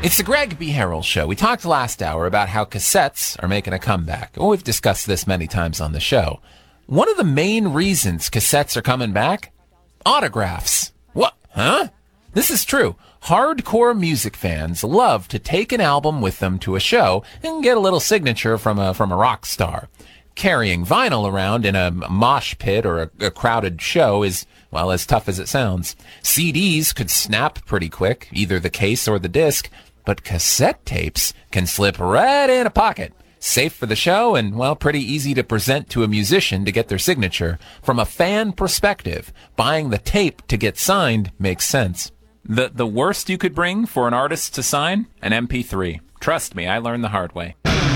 It's the Greg B. Harrell Show. We talked last hour about how cassettes are making a comeback. Oh, we've discussed this many times on the show. One of the main reasons cassettes are coming back? Autographs. What? Huh? This is true. Hardcore music fans love to take an album with them to a show and get a little signature from a rock star. Carrying vinyl around in a mosh pit or a crowded show is, well, as tough as it sounds. CDs could snap pretty quick, either the case or the disc, but cassette tapes can slip right in a pocket. Safe for the show and, well, pretty easy to present to a musician to get their signature. From a fan perspective, buying the tape to get signed makes sense. The worst you could bring for an artist to sign? An MP3. Trust me, I learned the hard way.